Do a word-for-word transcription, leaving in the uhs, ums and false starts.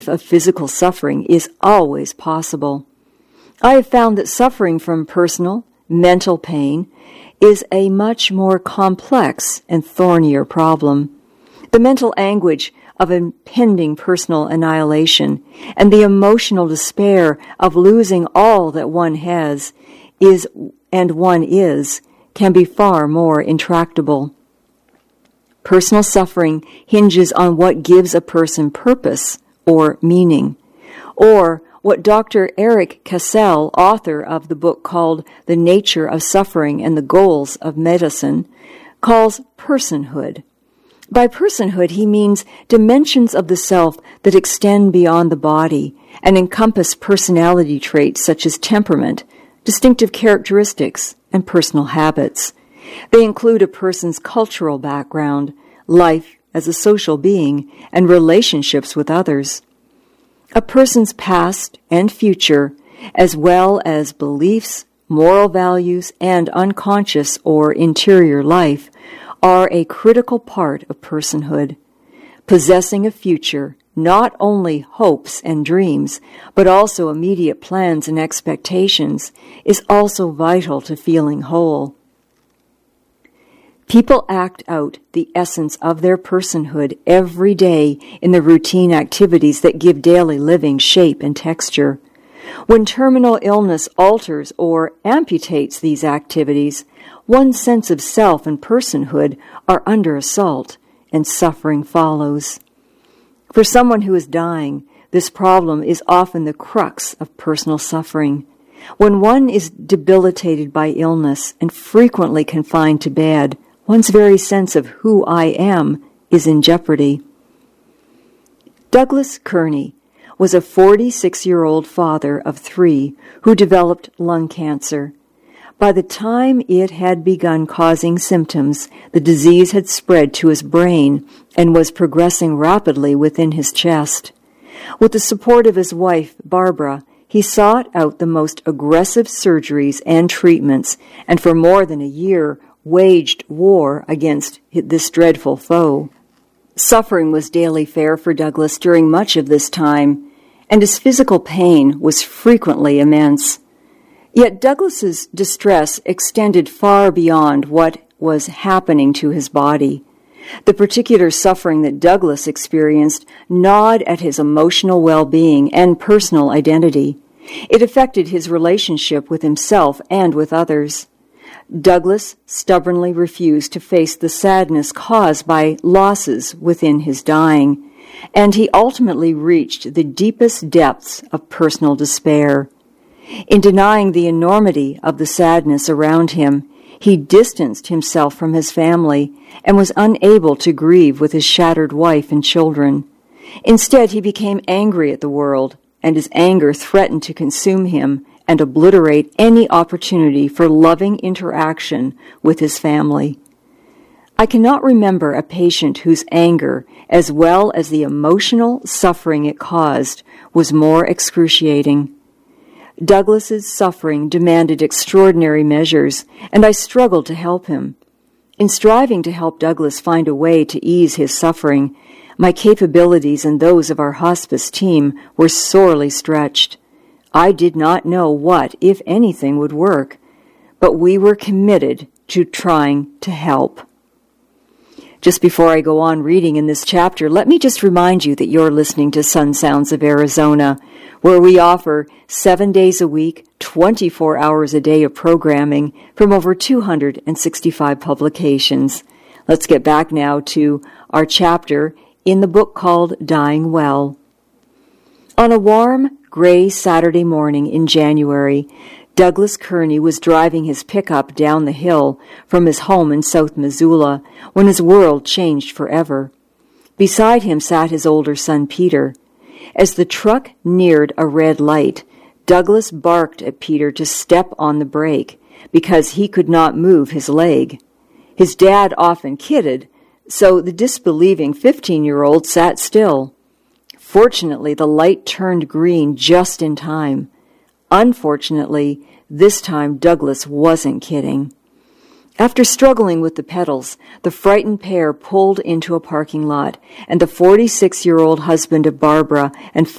of physical suffering is always possible. I have found that suffering from personal, mental pain is a much more complex and thornier problem. The mental anguish of impending personal annihilation and the emotional despair of losing all that one has is and one is can be far more intractable. Personal suffering hinges on what gives a person purpose or meaning, or what Doctor Eric Cassell, author of the book called The Nature of Suffering and the Goals of Medicine, calls personhood. By personhood, he means dimensions of the self that extend beyond the body and encompass personality traits such as temperament, distinctive characteristics, and personal habits. They include a person's cultural background, life as a social being, and relationships with others. A person's past and future, as well as beliefs, moral values, and unconscious or interior life, are a critical part of personhood. Possessing a future, not only hopes and dreams, but also immediate plans and expectations, is also vital to feeling whole. People act out the essence of their personhood every day in the routine activities that give daily living shape and texture. When terminal illness alters or amputates these activities, one's sense of self and personhood are under assault, and suffering follows. For someone who is dying, this problem is often the crux of personal suffering. When one is debilitated by illness and frequently confined to bed, one's very sense of who I am is in jeopardy. Douglas Kearney was a forty-six-year-old father of three who developed lung cancer. By the time it had begun causing symptoms, the disease had spread to his brain and was progressing rapidly within his chest. With the support of his wife, Barbara, he sought out the most aggressive surgeries and treatments, and for more than a year waged war against this dreadful foe. Suffering was daily fare for Douglas during much of this time, and his physical pain was frequently immense. Yet Douglas's distress extended far beyond what was happening to his body. The particular suffering that Douglas experienced gnawed at his emotional well-being and personal identity. It affected his relationship with himself and with others. Douglas stubbornly refused to face the sadness caused by losses within his dying, and he ultimately reached the deepest depths of personal despair. In denying the enormity of the sadness around him, he distanced himself from his family and was unable to grieve with his shattered wife and children. Instead, he became angry at the world, and his anger threatened to consume him and obliterate any opportunity for loving interaction with his family. I cannot remember a patient whose anger, as well as the emotional suffering it caused, was more excruciating. Douglas's suffering demanded extraordinary measures, and I struggled to help him. In striving to help Douglas find a way to ease his suffering, my capabilities and those of our hospice team were sorely stretched. I did not know what, if anything, would work, but we were committed to trying to help. Just before I go on reading in this chapter, let me just remind you that you're listening to Sun Sounds of Arizona, where we offer seven days a week, twenty-four hours a day of programming from over two hundred sixty-five publications. Let's get back now to our chapter in the book called Dying Well. On a warm, gray Saturday morning in January, Douglas Kearney was driving his pickup down the hill from his home in South Missoula when his world changed forever. Beside him sat his older son, Peter. As the truck neared a red light, Douglas barked at Peter to step on the brake because he could not move his leg. His dad often kidded, so the disbelieving fifteen-year-old sat still. Fortunately, the light turned green just in time. Unfortunately, this time Douglas wasn't kidding. After struggling with the pedals, the frightened pair pulled into a parking lot, and the forty-six-year-old husband of Barbara and